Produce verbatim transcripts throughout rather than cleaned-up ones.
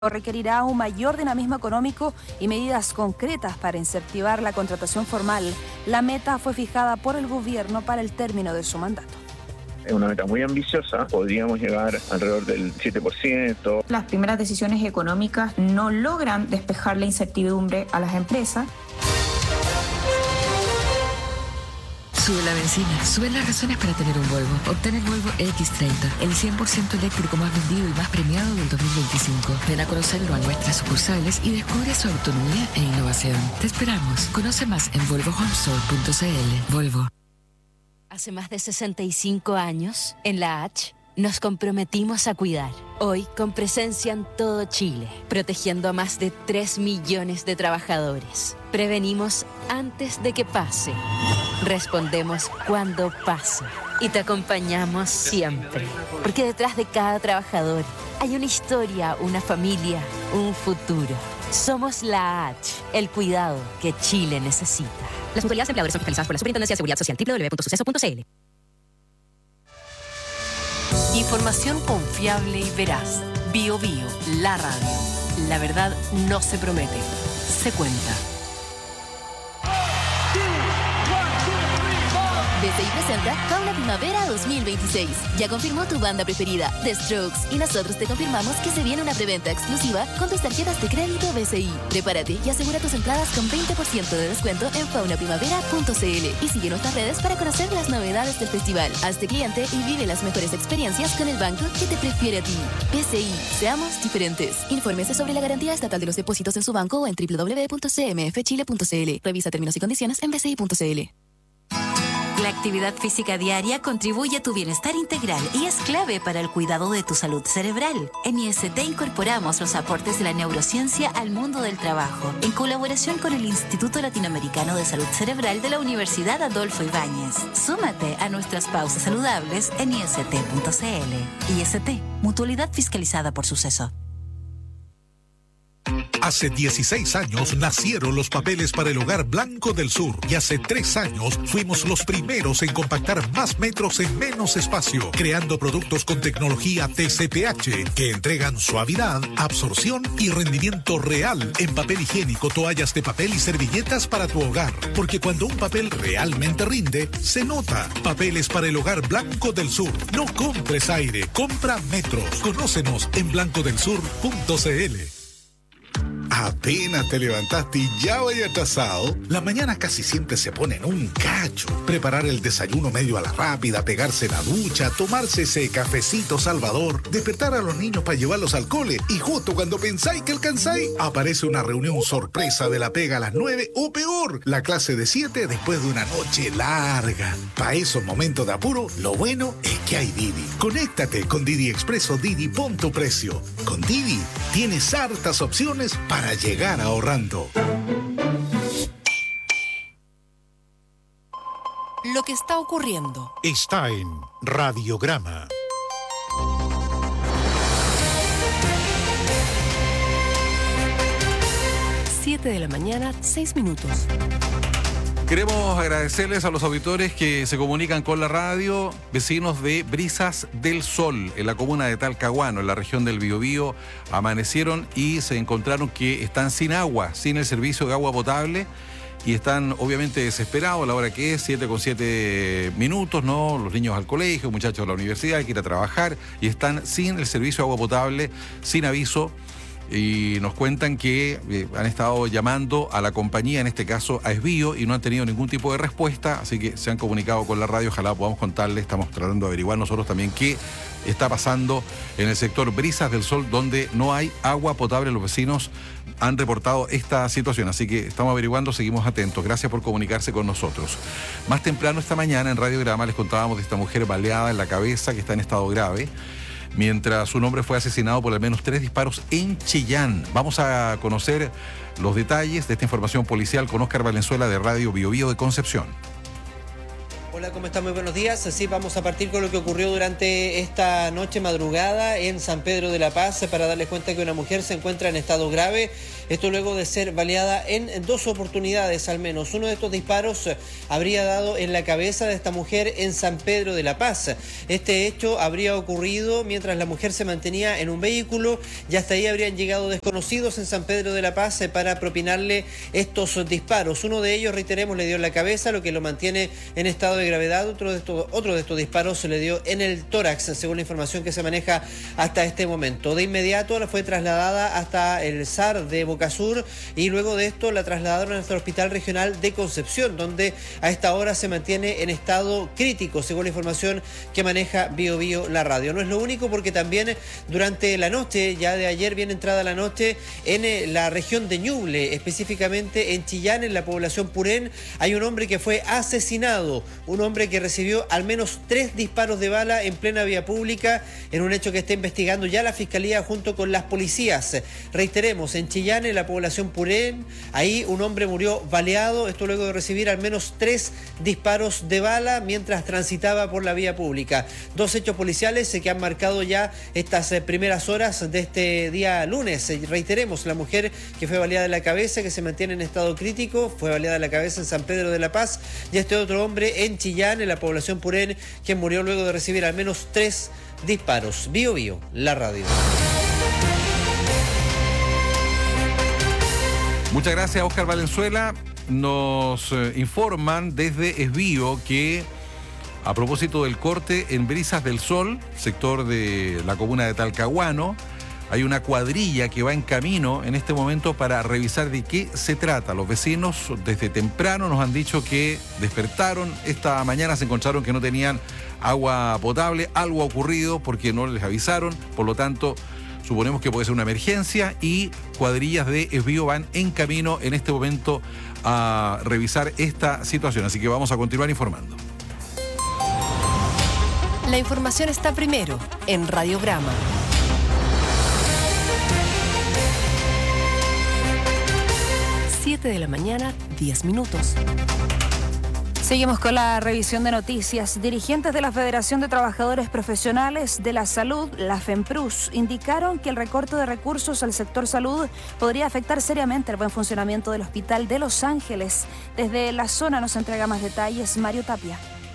requerirá un mayor dinamismo económico y medidas concretas para incentivar la contratación formal. La meta fue fijada por el gobierno para el término de su mandato. Es una meta muy ambiciosa, podríamos llegar alrededor del siete por ciento. Las primeras decisiones económicas no logran despejar la incertidumbre a las empresas. Sube la benzina, suben las razones para tener un Volvo. Obtén el Volvo equis treinta, el cien por ciento eléctrico más vendido y más premiado del dos mil veinticinco. Ven a conocerlo a nuestras sucursales y descubre su autonomía e innovación. Te esperamos. Conoce más en volvo home store punto c l. Volvo. Hace más de sesenta y cinco años, en la H, nos comprometimos a cuidar. Hoy, con presencia en todo Chile, protegiendo a más de tres millones de trabajadores. Prevenimos antes de que pase. Respondemos cuando pasa. Y te acompañamos siempre. Porque detrás de cada trabajador hay una historia, una familia, un futuro. Somos la H, el cuidado que Chile necesita. Las mutualidades empleadores son fiscalizadas por la Superintendencia de Seguridad Social. doble u doble u doble u punto suceso punto c l. Información confiable y veraz. Bio Bio, la radio. La verdad no se promete, se cuenta. B C I presenta Fauna Primavera dos mil veintiséis. Ya confirmó tu banda preferida, The Strokes. Y nosotros te confirmamos que se viene una preventa exclusiva con tus tarjetas de crédito B C I. Prepárate y asegura tus entradas con veinte por ciento de descuento en fauna primavera punto c l. Y sigue nuestras redes para conocer las novedades del festival. Hazte cliente y vive las mejores experiencias con el banco que te prefiere a ti. B C I, seamos diferentes. Infórmese sobre la garantía estatal de los depósitos en su banco o en doble u doble u doble u punto c m f chile punto c l. Revisa términos y condiciones en b c i punto c l. La actividad física diaria contribuye a tu bienestar integral y es clave para el cuidado de tu salud cerebral. En I S T incorporamos los aportes de la neurociencia al mundo del trabajo, en colaboración con el Instituto Latinoamericano de Salud Cerebral de la Universidad Adolfo Ibáñez. Súmate a nuestras pausas saludables en i s t punto c l. I S T, mutualidad fiscalizada por Suceso. Hace dieciséis años nacieron los papeles para el Hogar Blanco del Sur y hace tres años fuimos los primeros en compactar más metros en menos espacio, creando productos con tecnología T C P H que entregan suavidad, absorción y rendimiento real en papel higiénico, toallas de papel y servilletas para tu hogar. Porque cuando un papel realmente rinde, se nota. Papeles para el Hogar Blanco del Sur. No compres aire, compra metros. Conócenos en blanco del sur punto c l. Apenas te levantaste y ya vaya atrasado. La mañana casi siempre se pone en un cacho. Preparar el desayuno medio a la rápida, pegarse la ducha, tomarse ese cafecito salvador, despertar a los niños para llevarlos al cole y justo cuando pensáis que alcanzáis, aparece una reunión sorpresa de la pega a las nueve o peor, la clase de siete después de una noche larga. Para esos momentos de apuro, lo bueno es que hay Didi. Conéctate con Didi Express o Didi Pon tu Precio. Con Didi tienes hartas opciones para Para llegar ahorrando. Lo que está ocurriendo está en Radiograma. siete de la mañana, seis minutos. Queremos agradecerles a los auditores que se comunican con la radio, vecinos de Brisas del Sol, en la comuna de Talcahuano, en la región del Biobío. Amanecieron y se encontraron que están sin agua, sin el servicio de agua potable, y están obviamente desesperados a la hora que es, siete con siete minutos, ¿no? Los niños al colegio, muchachos a la universidad, hay que ir a trabajar, y están sin el servicio de agua potable, sin aviso. Y nos cuentan que eh, han estado llamando a la compañía, en este caso a Esbío, y no han tenido ningún tipo de respuesta, así que se han comunicado con la radio. Ojalá podamos contarles, estamos tratando de averiguar nosotros también qué está pasando en el sector Brisas del Sol, donde no hay agua potable. Los vecinos han reportado esta situación, así que estamos averiguando, seguimos atentos. Gracias por comunicarse con nosotros. Más temprano esta mañana en Radiograma les contábamos de esta mujer baleada en la cabeza que está en estado grave, mientras un hombre fue asesinado por al menos tres disparos en Chillán. Vamos a conocer los detalles de esta información policial con Óscar Valenzuela de Radio Biobío de Concepción. Hola, ¿cómo están? Muy buenos días. Sí, vamos a partir con lo que ocurrió durante esta noche madrugada en San Pedro de la Paz para darles cuenta que una mujer se encuentra en estado grave. Esto luego de ser baleada en dos oportunidades al menos. Uno de estos disparos habría dado en la cabeza de esta mujer en San Pedro de la Paz. Este hecho habría ocurrido mientras la mujer se mantenía en un vehículo y hasta ahí habrían llegado desconocidos en San Pedro de la Paz para propinarle estos disparos. Uno de ellos, reiteremos, le dio en la cabeza, lo que lo mantiene en estado de gravedad. Otro de estos, otro de estos disparos se le dio en el tórax, según la información que se maneja hasta este momento. De inmediato la fue trasladada hasta el S A R de Boca Sur y luego de esto la trasladaron hasta el Hospital Regional de Concepción, donde a esta hora se mantiene en estado crítico, según la información que maneja Bio Bio la radio. No es lo único, porque también durante la noche, ya de ayer bien entrada la noche, en la región de Ñuble, específicamente en Chillán, en la población Purén, hay un hombre que fue asesinado, un hombre que recibió al menos tres disparos de bala en plena vía pública, en un hecho que está investigando ya la Fiscalía junto con las policías. Reiteremos, en Chillán, en la población Purén, ahí un hombre murió baleado, esto luego de recibir al menos tres disparos de bala mientras transitaba por la vía pública. Dos hechos policiales que han marcado ya estas primeras horas de este día lunes. Reiteremos, la mujer que fue baleada en la cabeza, que se mantiene en estado crítico, fue baleada en la cabeza en San Pedro de la Paz, y este otro hombre en Chillán, en la población Purén, quien murió luego de recibir al menos tres disparos. Bio Bio, la radio. Muchas gracias, Óscar Valenzuela. Nos eh, informan desde Esbío que, a propósito del corte en Brisas del Sol, sector de la comuna de Talcahuano, hay una cuadrilla que va en camino en este momento para revisar de qué se trata. Los vecinos desde temprano nos han dicho que despertaron esta mañana, se encontraron que no tenían agua potable. Algo ha ocurrido porque no les avisaron, por lo tanto suponemos que puede ser una emergencia y cuadrillas de Esbío van en camino en este momento a revisar esta situación. Así que vamos a continuar informando. La información está primero en Radiograma. siete de la mañana, diez minutos. Seguimos con la revisión de noticias. Dirigentes de la Federación de Trabajadores Profesionales de la Salud, la FEMPRUS, indicaron que el recorte de recursos al sector salud podría afectar seriamente el buen funcionamiento del Hospital de Los Ángeles. Desde la zona nos entrega más detalles Mario Tapia.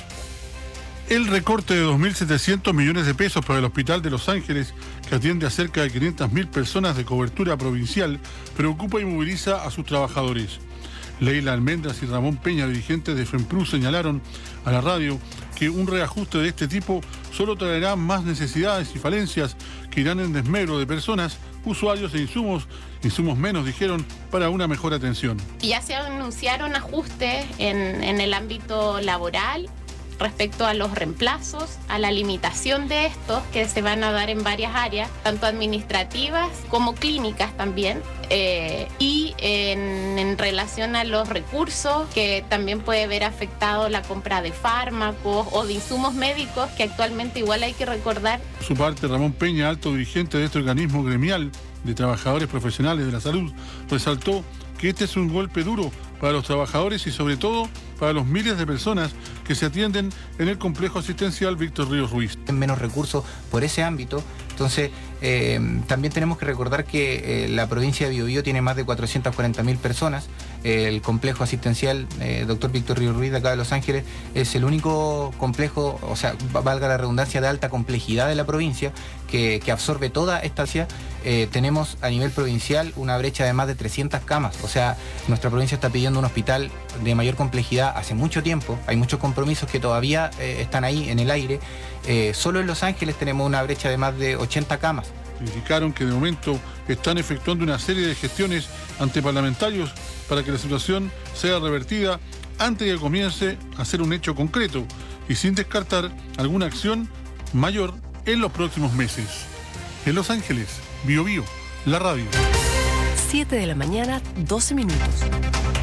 El recorte de dos mil setecientos millones de pesos para el Hospital de Los Ángeles, que atiende a cerca de quinientas mil personas de cobertura provincial, preocupa y moviliza a sus trabajadores. Leila Almendras y Ramón Peña, dirigentes de FEMPRUS, señalaron a la radio que un reajuste de este tipo solo traerá más necesidades y falencias que irán en desmedro de personas, usuarios e insumos, insumos menos, dijeron, para una mejor atención. Ya se anunciaron ajustes en, en el ámbito laboral respecto a los reemplazos, a la limitación de estos que se van a dar en varias áreas, tanto administrativas como clínicas también, eh, y en, en relación a los recursos, que también puede ver afectado la compra de fármacos o de insumos médicos, que actualmente igual hay que recordar. Por su parte, Ramón Peña, alto dirigente de este organismo gremial de trabajadores profesionales de la salud, resaltó que este es un golpe duro para los trabajadores y sobre todo para los miles de personas que se atienden en el complejo asistencial Víctor Ríos Ruiz. Menos recursos por ese ámbito, entonces eh, también tenemos que recordar que eh, la provincia de Biobío tiene más de cuatrocientas cuarenta mil personas. Eh, el complejo asistencial eh, doctor Víctor Ríos Ruiz de acá de Los Ángeles es el único complejo, o sea, valga la redundancia, de alta complejidad de la provincia que, que absorbe toda esta área. Eh, tenemos a nivel provincial una brecha de más de trescientas camas, o sea, nuestra provincia está pidiendo un hospital de mayor complejidad hace mucho tiempo, hay muchos compromisos que todavía eh, están ahí en el aire. Eh, solo en Los Ángeles tenemos una brecha de más de ochenta camas. Indicaron que de momento están efectuando una serie de gestiones ante parlamentarios para que la situación sea revertida antes de que comience a ser un hecho concreto y sin descartar alguna acción mayor en los próximos meses. En Los Ángeles, Bio Bio, la radio. siete de la mañana, doce minutos.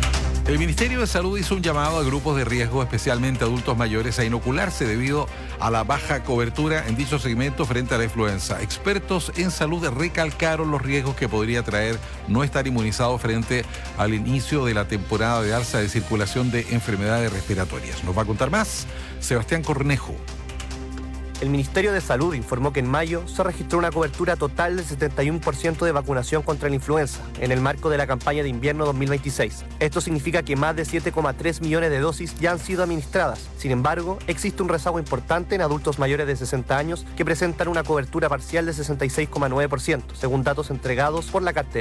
El Ministerio de Salud hizo un llamado a grupos de riesgo, especialmente adultos mayores, a inocularse debido a la baja cobertura en dicho segmento frente a la influenza. Expertos en salud recalcaron los riesgos que podría traer no estar inmunizado frente al inicio de la temporada de alza de circulación de enfermedades respiratorias. Nos va a contar más Sebastián Cornejo. El Ministerio de Salud informó que en mayo se registró una cobertura total del setenta y uno por ciento de vacunación contra la influenza en el marco de la campaña de invierno dos mil veintiséis. Esto significa que más de siete coma tres millones de dosis ya han sido administradas. Sin embargo, existe un rezago importante en adultos mayores de sesenta años que presentan una cobertura parcial de sesenta y seis coma nueve por ciento, según datos entregados por la cartera